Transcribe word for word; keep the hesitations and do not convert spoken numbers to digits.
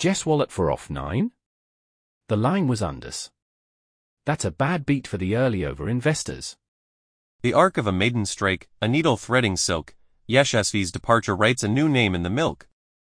Jess Wallet for off nine? The line was unders. That's a bad beat for the early over investors. The arc of a maiden strike, a needle threading silk, Yashasvi's departure writes a new name in the milk.